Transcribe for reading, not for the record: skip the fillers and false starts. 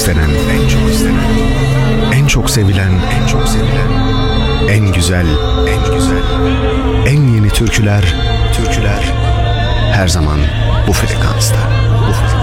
istenen, en çok istenen, en çok sevilen, en çok sevilen, en güzel, en güzel, en yeni türküler her zaman bu frekansta. Bu frekansta.